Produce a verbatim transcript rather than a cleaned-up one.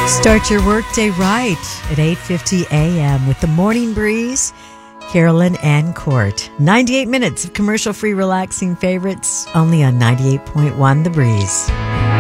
Start your workday right at eight fifty a.m. with the Morning Breeze, Carolyn and Court. ninety-eight minutes of commercial-free relaxing favorites only on ninety-eight point one The Breeze.